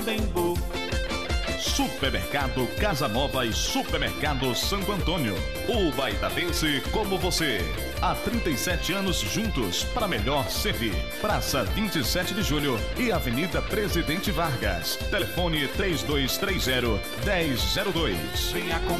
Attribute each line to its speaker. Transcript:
Speaker 1: Tempo. Supermercado Casa Nova e Supermercado Santo Antônio. O baitabense como você. Há 37 anos juntos para melhor servir. Praça 27 de Julho e Avenida Presidente Vargas. Telefone 3230-1002. Venha com